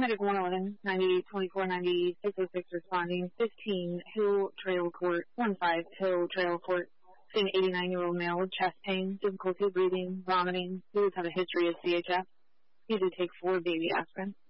Medic 111, 9824, 9606 responding. 15 Hill Trail Court, 15 Hill Trail Court. An 89-year-old male with chest pain, difficulty breathing, vomiting. He does have a history of CHF. He did take 4 baby aspirin.